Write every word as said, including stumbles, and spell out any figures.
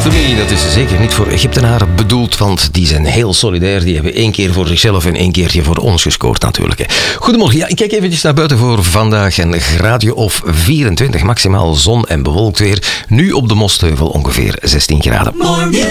Blasphemy, dat is zeker niet voor Egyptenaren bedoeld, want die zijn heel solidair. Die hebben één keer voor zichzelf en één keertje voor ons gescoord natuurlijk. Hè. Goedemorgen, ja, ik kijk eventjes naar buiten voor vandaag. En graadje of vierentwintig, maximaal zon en bewolkt weer. Nu op de Mostheuvel ongeveer zestien graden. More